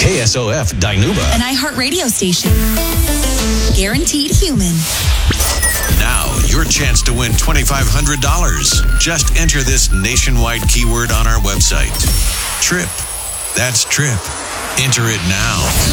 KSOF Dinuba. An iHeart radio station. Guaranteed human. Now, your chance to win $2,500. Just enter this nationwide keyword on our website. TRIP. That's TRIP. Enter it now.